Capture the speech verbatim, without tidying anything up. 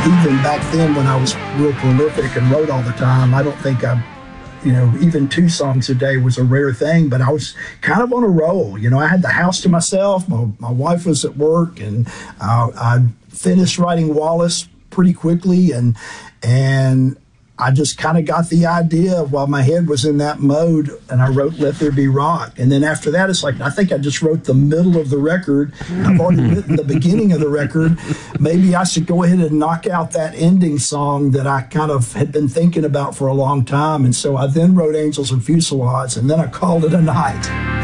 even back then when I was real prolific and wrote all the time, I don't think I, you know, even two songs a day was a rare thing, but I was kind of on a roll. You know, I had the house to myself. My, my wife was at work, and uh, I finished writing Wallace pretty quickly, and and I just kind of got the idea while my head was in that mode, and I wrote Let There Be Rock. And then after that, it's like, I think I just wrote the middle of the record. I've already written the beginning of the record. Maybe I should go ahead and knock out that ending song that I kind of had been thinking about for a long time. And so I then wrote Angels and Fuselages, and then I called it a night.